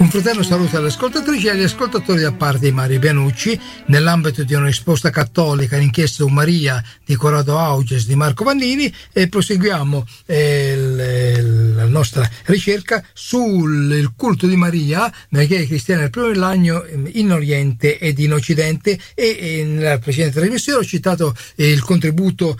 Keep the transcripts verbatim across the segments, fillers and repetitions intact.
Un fraterno saluto alle ascoltatrici e agli ascoltatori da parte di Mario Bianucci nell'ambito di una risposta cattolica all'inchiesta su Maria di Corrado Auges di Marco Vannini, e proseguiamo eh, l, la nostra ricerca sul culto di Maria nelle chiese cristiane del primo millennio in Oriente ed in Occidente. E, e nella precedente trasmissione ho citato eh, il contributo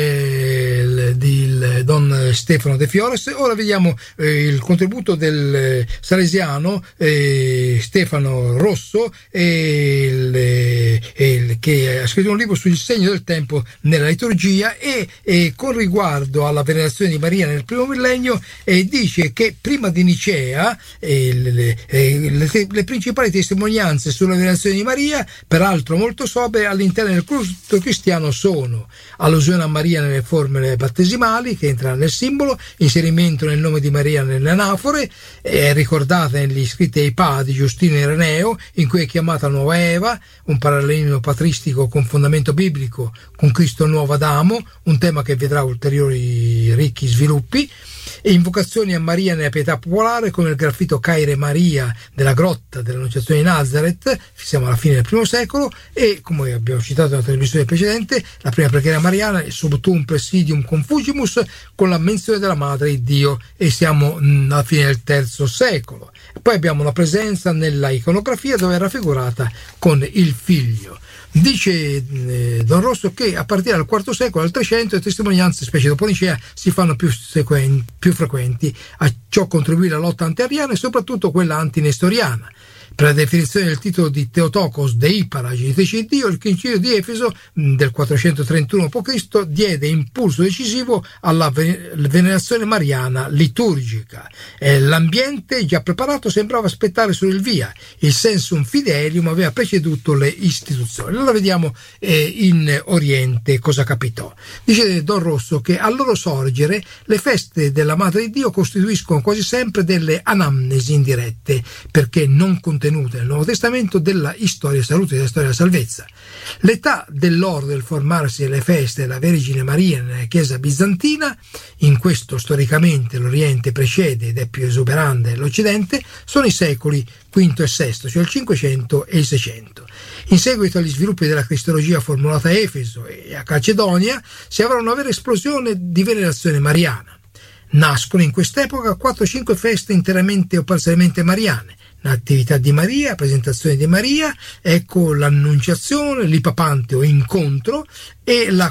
eh, di Don Stefano De Fiores. Ora vediamo eh, il contributo del eh, salesiano eh, Stefano Rosso, eh, il, eh, il, che ha scritto un libro sul segno del tempo nella liturgia, e, e con riguardo alla venerazione di Maria nel primo millennio eh, dice che prima di Nicea eh, le, eh, le, le principali testimonianze sulla venerazione di Maria, peraltro molto sobrie all'interno del culto cristiano, sono allusione a Maria nelle formule battesimali che entra nel simbolo, inserimento nel nome di Maria nelle anafore, è ricordata negli scritti ai Padri Giustino e Ireneo, in cui è chiamata nuova Eva, un parallelismo patristico con fondamento biblico con Cristo nuovo Adamo, un tema che vedrà ulteriori ricchi sviluppi, e invocazioni a Maria nella pietà popolare come il graffito Caire Maria della grotta dell'Annunciazione di Nazareth, siamo alla fine del primo secolo, e come abbiamo citato nella trasmissione precedente, la prima preghiera mariana è Subtum Presidium Confugimus, con la menzione della Madre di Dio, e siamo alla fine del terzo secolo. Poi abbiamo la presenza nella iconografia dove è raffigurata con il figlio. Dice eh, Don Rosso che a partire dal quarto secolo al trecento le testimonianze, specie dopo Nicea, si fanno più, sequen- più frequenti. A ciò contribuì la lotta anti-ariana e soprattutto quella antinestoriana. Per la definizione del titolo di Theotokos Deipara, genitrice di Dio, il concilio di Efeso del quattrocentotrentuno dopo Cristo diede impulso decisivo alla venerazione mariana liturgica. Eh, l'ambiente già preparato sembrava aspettare solo il via. Il sensum fidelium aveva preceduto le istituzioni. Allora vediamo eh, in Oriente cosa capitò. Dice Don Rosso che al loro sorgere le feste della Madre di Dio costituiscono quasi sempre delle anamnesi indirette, perché non contenute nel Nuovo Testamento, della storia salute e della storia della salvezza. L'età dell'oro del formarsi delle feste della Vergine Maria nella Chiesa bizantina, in questo storicamente l'Oriente precede ed è più esuberante dell'Occidente, sono i secoli quinto e sesto, cioè il cinquecento e il seicento. In seguito agli sviluppi della cristologia formulata a Efeso e a Calcedonia si avrà una vera esplosione di venerazione mariana. Nascono in quest'epoca quattro cinque feste interamente o parzialmente mariane: l'attività di Maria, la presentazione di Maria, ecco l'annunciazione, l'ipapante o incontro, e la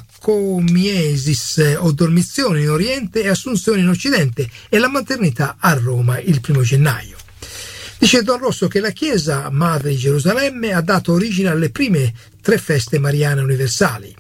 comiesis o dormizione in Oriente e assunzione in Occidente, e la maternità a Roma il primo gennaio. Dice Don Rosso che la Chiesa Madre di Gerusalemme ha dato origine alle prime tre feste mariane universali.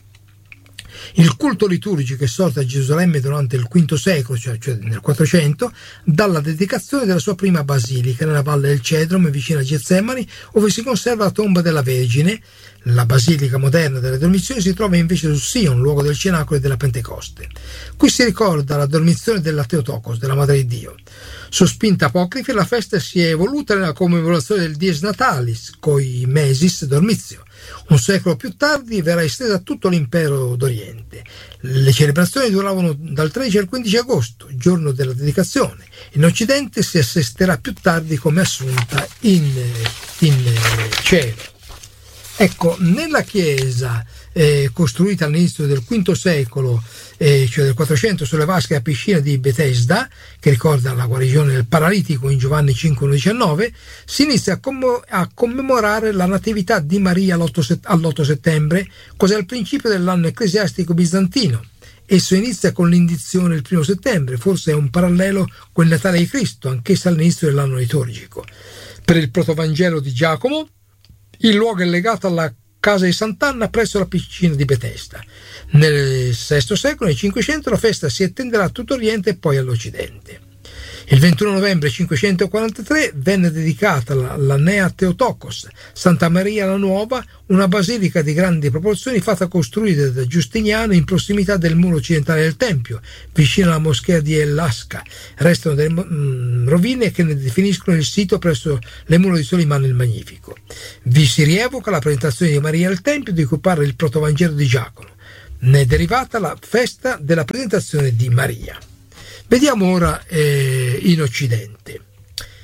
Il culto liturgico è sorto a Gerusalemme durante il quinto secolo, cioè, cioè nel quattrocento, dalla dedicazione della sua prima basilica nella Valle del Cedrum, vicino a Getsemani, dove si conserva la tomba della Vergine. La basilica moderna delle dormizioni si trova invece su Sion, luogo del cenacolo e della Pentecoste. Qui si ricorda la dormizione della Theotokos, della Madre di Dio. Su spinta apocrife, la festa si è evoluta nella commemorazione del Dies Natalis, coi mesis dormizio. Un secolo più tardi verrà estesa a tutto l'impero d'Oriente. Le celebrazioni duravano dal tredici al quindici agosto, giorno della dedicazione. In Occidente si assisterà più tardi come assunta in, in cielo. Ecco, nella chiesa eh, costruita all'inizio del quinto secolo, eh, cioè del quattrocento, sulle vasche della piscina di Bethesda, che ricorda la guarigione del paralitico in Giovanni cinque diciannove, si inizia a, commo- a commemorare la natività di Maria all'otto, set- all'otto settembre, cos'è il principio dell'anno ecclesiastico bizantino. Esso inizia con l'indizione il primo settembre, forse è un parallelo con il Natale di Cristo, anch'essa all'inizio dell'anno liturgico. Per il protovangelo di Giacomo, il luogo è legato alla casa di Sant'Anna presso la piscina di Bethesda. Nel sesto secolo, nel cinquecento, la festa si estenderà a tutto Oriente e poi all'Occidente. Il ventuno novembre cinquecentoquarantatré venne dedicata la, la Nea Theotokos, Santa Maria la Nuova, una basilica di grandi proporzioni fatta costruire da Giustiniano in prossimità del muro occidentale del Tempio, vicino alla moschea di El Asca. Restano delle mh, rovine che ne definiscono il sito presso le mura di Solimano il Magnifico. Vi si rievoca la presentazione di Maria al Tempio, di cui parla il protovangelo di Giacomo. Ne è derivata la festa della presentazione di Maria. Vediamo ora eh, in Occidente.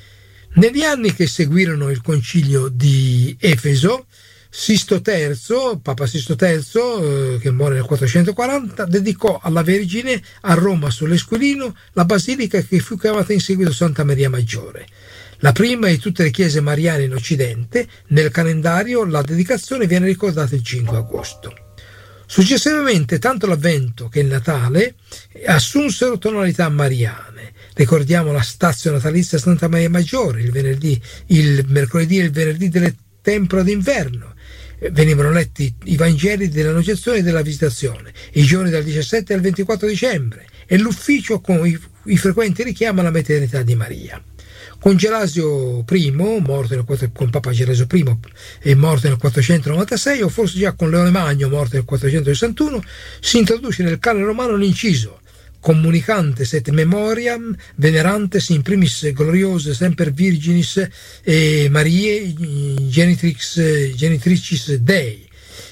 Negli anni che seguirono il concilio di Efeso, Sisto terzo, Papa Sisto terzo, eh, che muore nel quattrocentoquaranta, dedicò alla Vergine a Roma sull'Esquilino la basilica che fu chiamata in seguito Santa Maria Maggiore. La prima di tutte le chiese mariane in Occidente. Nel calendario la dedicazione viene ricordata il cinque agosto. Successivamente tanto l'Avvento che il Natale assunsero tonalità mariane. Ricordiamo la stazio natalizia Santa Maria Maggiore, il venerdì, il mercoledì e il venerdì delle tempora d'inverno. Venivano letti i Vangeli dell'Annunciazione e della Visitazione, i giorni dal diciassette al ventiquattro dicembre, e l'ufficio con i, i frequenti richiami alla maternità di Maria. Con Gelasio I, morto nel, con Papa Gelasio I, e morto nel quattrocentonovantasei, o forse già con Leone Magno, morto nel quattrocentosessantuno, si introduce nel canone romano l'inciso comunicantes et memoriam venerantes in primis gloriose semper virginis e Mariae genitrix, genitricis Dei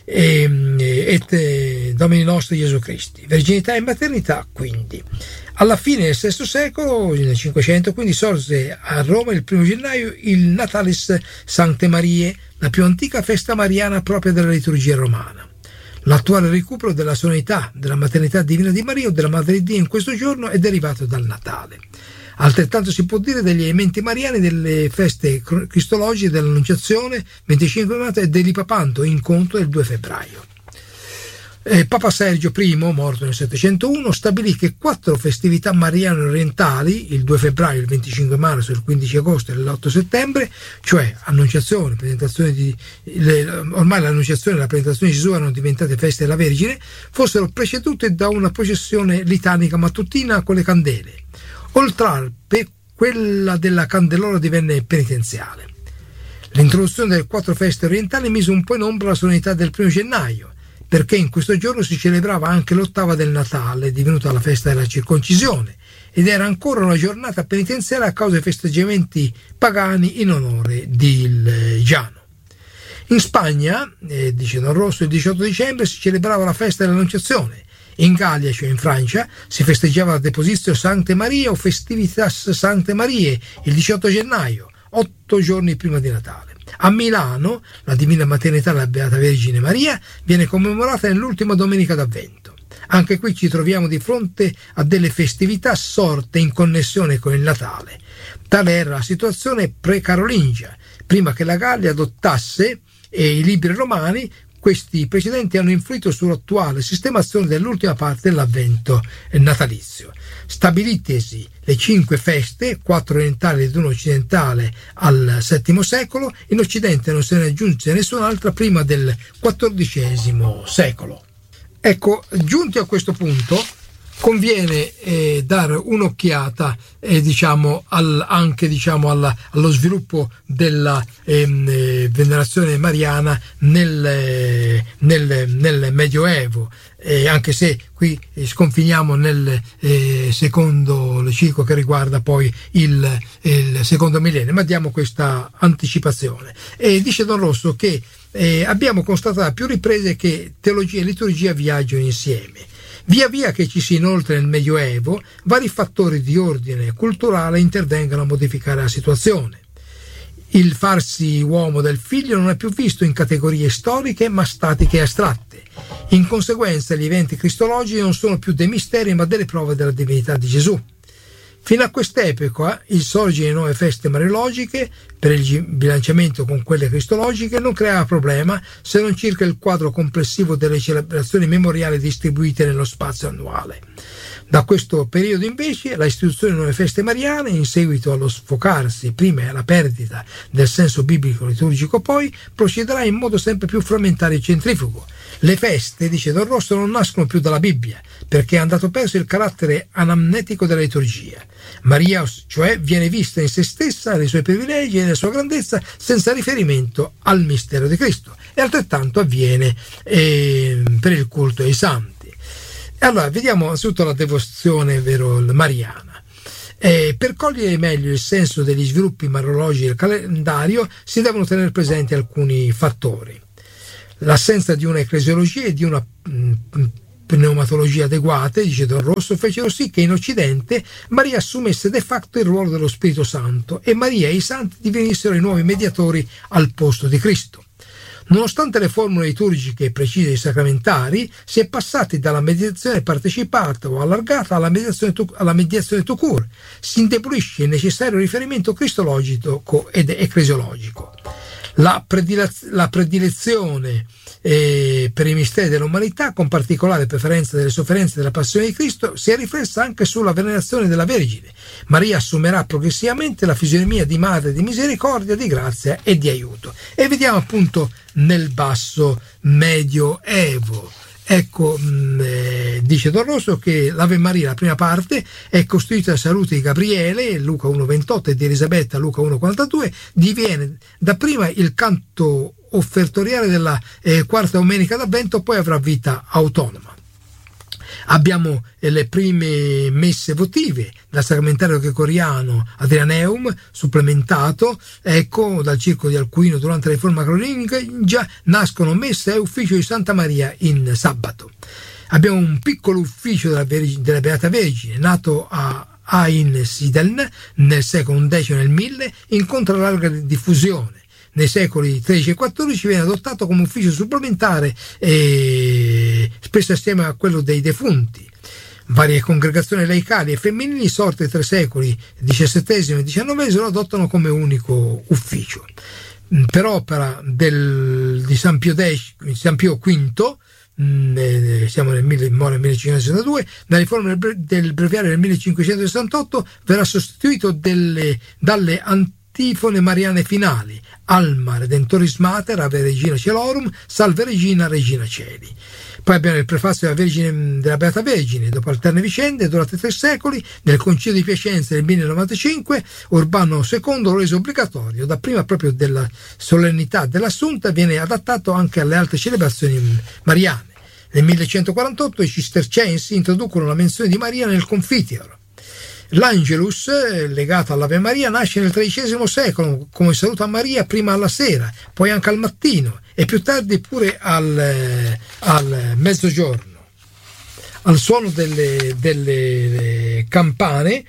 et Domini nostri Gesù Cristi. Verginità e maternità, quindi. Alla fine del sesto secolo, nel cinquecento, quindi sorse a Roma il primo gennaio il Natalis Sancte Mariae, la più antica festa mariana propria della liturgia romana. L'attuale recupero della solennità della maternità divina di Maria o della Madre di Dio in questo giorno è derivato dal Natale. Altrettanto si può dire degli elementi mariani delle feste cristologiche dell'Annunciazione venticinque maggio e dell'Ipapanto, incontro del due febbraio. Eh, Papa Sergio I, morto nel settecentouno, stabilì che quattro festività mariane orientali, il due febbraio, il venticinque marzo, il quindici agosto e l'otto settembre, cioè Annunciazione, presentazione di, le, ormai l'Annunciazione e la presentazione di Gesù erano diventate feste della Vergine, fossero precedute da una processione litanica mattutina con le candele. Oltralpe, quella della Candelora divenne penitenziale. L'introduzione delle quattro feste orientali mise un po' in ombra la solennità del primo gennaio, perché in questo giorno si celebrava anche l'ottava del Natale, divenuta la festa della circoncisione, ed era ancora una giornata penitenziale a causa dei festeggiamenti pagani in onore di Giano. In Spagna, eh, dice Don Rosso, il diciotto dicembre si celebrava la festa dell'Annunciazione. In Gallia, cioè in Francia, si festeggiava la Depositio Sancte Maria o Festivitas Sancte Mariae il diciotto gennaio, otto giorni prima di Natale. A Milano, la Divina Maternità della Beata Vergine Maria viene commemorata nell'ultima domenica d'Avvento. Anche qui ci troviamo di fronte a delle festività sorte in connessione con il Natale. Tale era la situazione pre-carolingia, prima che la Gallia adottasse e i libri romani. Questi precedenti hanno influito sull'attuale sistemazione dell'ultima parte dell'Avvento natalizio. Stabilitesi le cinque feste, quattro orientali ed una occidentale al settimo secolo, in Occidente non se ne aggiunge nessun'altra prima del quattordicesimo secolo. Ecco, giunti a questo punto, conviene eh, dare un'occhiata eh, diciamo al, anche diciamo alla, allo sviluppo della ehm, eh, venerazione mariana nel, eh, nel, nel Medioevo, eh, anche se qui sconfiniamo nel eh, secondo ciclo che riguarda poi il, il secondo millennio, ma diamo questa anticipazione. E dice Don Rosso che eh, abbiamo constatato a più riprese che teologia e liturgia viaggiano insieme. Via via che ci si inoltra nel Medioevo, vari fattori di ordine culturale intervengono a modificare la situazione. Il farsi uomo del figlio non è più visto in categorie storiche ma statiche e astratte. In conseguenza gli eventi cristologici non sono più dei misteri ma delle prove della divinità di Gesù. Fino a quest'epoca il sorgere di nuove feste mariologiche per il bilanciamento con quelle cristologiche non creava problema se non circa il quadro complessivo delle celebrazioni memoriali distribuite nello spazio annuale. Da questo periodo invece la istituzione di nuove feste mariane, in seguito allo sfocarsi prima e alla perdita del senso biblico liturgico poi, procederà in modo sempre più frammentario e centrifugo. Le feste, dice Don Rosso, non nascono più dalla Bibbia, perché è andato perso il carattere anamnetico della liturgia. Maria, cioè, viene vista in se stessa, nei suoi privilegi e nella sua grandezza, senza riferimento al mistero di Cristo. E altrettanto avviene eh, per il culto ai santi. Allora, vediamo innanzitutto la devozione vero, mariana. Eh, per cogliere meglio il senso degli sviluppi mariologici del calendario si devono tenere presenti alcuni fattori. L'assenza di una ecclesiologia e di una mh, pneumatologie adeguate, dice Don Rosso, fecero sì che in Occidente Maria assumesse de facto il ruolo dello Spirito Santo e Maria e i santi divenissero i nuovi mediatori al posto di Cristo. Nonostante le formule liturgiche precise dei sacramentari, si è passati dalla mediazione partecipata o allargata alla mediazione, alla mediazione tout court. Si indebolisce il necessario riferimento cristologico ed ecclesiologico. La, predilaz- la predilezione eh, per i misteri dell'umanità, con particolare preferenza delle sofferenze della passione di Cristo, si è riflessa anche sulla venerazione della Vergine. Maria assumerà progressivamente la fisionomia di madre di misericordia, di grazia e di aiuto. E vediamo appunto nel basso medioevo. Ecco, mh, eh, dice Don Rosso che l'Ave Maria, la prima parte, è costituita da saluti di Gabriele, Luca uno ventotto, e di Elisabetta, Luca uno quarantadue, diviene dapprima il canto offertoriale della eh, quarta domenica d'Avvento, poi avrà vita autonoma. Abbiamo eh, le prime messe votive dal sacramentario gregoriano Adrianeum, supplementato, ecco, dal circolo di Alcuino durante la riforma carolingia, nascono messe e ufficio di Santa Maria in sabato. Abbiamo un piccolo ufficio della, Vergine, della Beata Vergine, nato a Einsiedeln nel secolo undicesimo, nel mille, incontra larga diffusione. Nei secoli tredici e quattordici viene adottato come ufficio supplementare, e spesso assieme a quello dei defunti. Varie congregazioni laicali e femminili sorte tra i secoli diciassettesimo e diciannovesimo lo adottano come unico ufficio. Per opera del, di San Pio, X, San Pio quinto, mh, siamo nel millecinquecentosessantadue, la riforma del, del breviario del millecinquecentosessantotto verrà sostituito delle, dalle antifone mariane finali: Alma Redentoris Mater, Ave Regina Celorum, Salve Regina, Regina Celi. Poi abbiamo il prefazio della, Vergine, della Beata Vergine. Dopo alterne vicende, durate tre secoli, nel Concilio di Piacenza del millecentonovantacinque, Urbano secondo lo rese obbligatorio. Dapprima proprio della solennità dell'Assunta viene adattato anche alle altre celebrazioni mariane. Nel millecentoquarantotto i cistercensi introducono la menzione di Maria nel Confiteor. L'Angelus, legato all'Ave Maria, nasce nel tredicesimo secolo come saluto a Maria, prima alla sera, poi anche al mattino e più tardi pure al, al mezzogiorno. Al suono delle, delle campane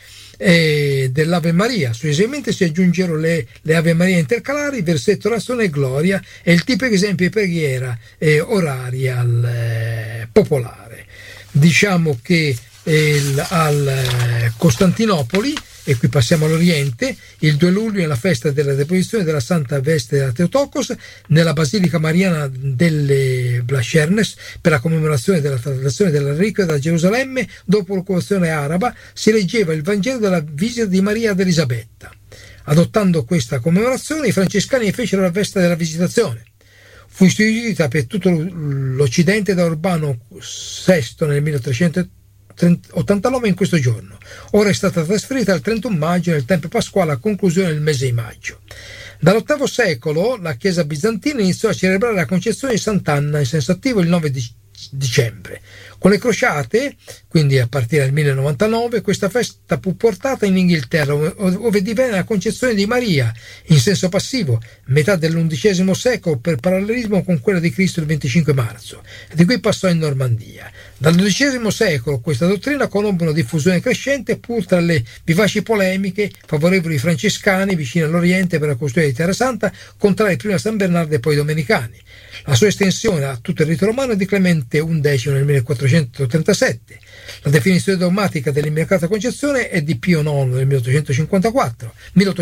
e dell'Ave Maria successivamente si aggiunsero le, le Ave Maria intercalari, versetto, ragione e gloria, e il tipico esempio di preghiera eh, oraria al, eh, popolare. Diciamo che Il, al Costantinopoli, e qui passiamo all'Oriente, il due luglio è la festa della deposizione della Santa Veste della Theotokos nella Basilica Mariana delle Blachernes per la commemorazione della traslazione della reliquia da Gerusalemme dopo l'occupazione araba. Si leggeva il Vangelo della visita di Maria ad Elisabetta. Adottando questa commemorazione, i francescani fecero la festa della visitazione. Fu istituita per tutto l'Occidente da Urbano sesto nel milletrecentottantanove in questo giorno. Ora è stata trasferita al trentuno maggio nel Tempio Pasquale a conclusione del mese di maggio. Dall'ottavo secolo la Chiesa bizantina iniziò a celebrare la concezione di Sant'Anna in senso attivo il nove dicembre. Con le crociate, quindi a partire dal millecentonovantanove, questa festa fu portata in Inghilterra, dove divenne la concezione di Maria in senso passivo, metà dell'undicesimo secolo, per parallelismo con quella di Cristo il venticinque marzo, e di cui passò in Normandia. Dal dodicesimo secolo questa dottrina conobbe una diffusione crescente, pur tra le vivaci polemiche favorevoli ai francescani vicini all'Oriente per la costruzione di Terra Santa, contrari prima a San Bernardo e poi ai Domenicani. La sua estensione a tutto il rito romano è di Clemente undicesimo nel millequattrocentotrentasette. La definizione dogmatica dell'Immacolata Concezione è di Pio nono nel milleottocentocinquantaquattro.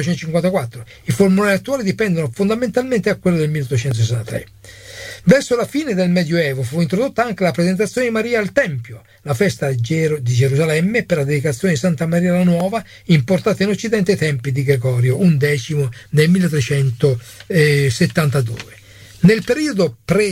I formulari attuali dipendono fondamentalmente da quello del milleottocentosessantatré. Verso la fine del Medioevo fu introdotta anche la presentazione di Maria al Tempio, la festa di Gerusalemme per la dedicazione di Santa Maria la Nuova, importata in Occidente ai tempi di Gregorio undicesimo nel milletrecentosettantadue. Nel periodo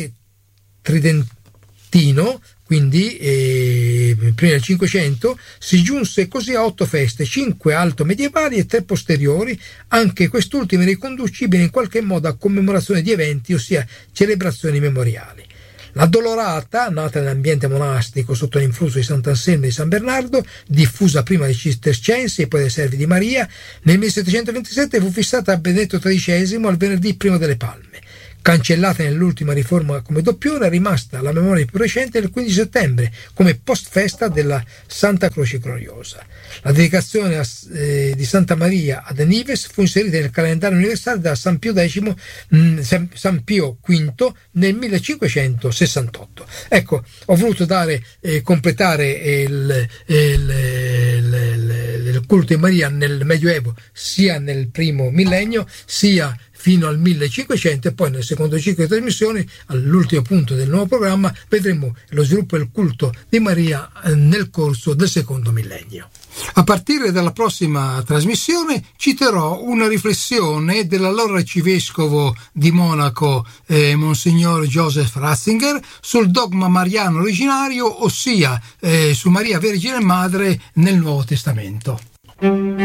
pre-tridentino, quindi eh, prima del Cinquecento, si giunse così a otto feste, cinque alto medievali e tre posteriori, anche quest'ultime riconducibili in qualche modo a commemorazione di eventi, ossia celebrazioni memoriali. La Dolorata, nata nell'ambiente monastico sotto l'influsso di Sant'Anselmo e di San Bernardo, diffusa prima dai Cistercensi e poi dai Servi di Maria, nel millesettecentoventisette fu fissata a Benedetto tredicesimo al venerdì prima delle Palme. cancellata nell'ultima riforma come doppione, è rimasta la memoria più recente del quindici settembre come post-festa della Santa Croce Gloriosa. La dedicazione a, eh, di Santa Maria ad Nives fu inserita nel calendario universale da San Pio X, mh, San, San Pio V nel millecinquecentosessantotto. Ecco, ho voluto dare eh, completare il, il, il, il culto di Maria nel Medioevo, sia nel primo millennio sia fino al millecinquecento, e poi nel secondo ciclo di trasmissioni, all'ultimo punto del nuovo programma, vedremo lo sviluppo del culto di Maria nel corso del secondo millennio. A partire dalla prossima trasmissione citerò una riflessione dell'allora arcivescovo di Monaco, eh, Monsignor Joseph Ratzinger, sul dogma mariano originario, ossia eh, su Maria Vergine Madre nel Nuovo Testamento.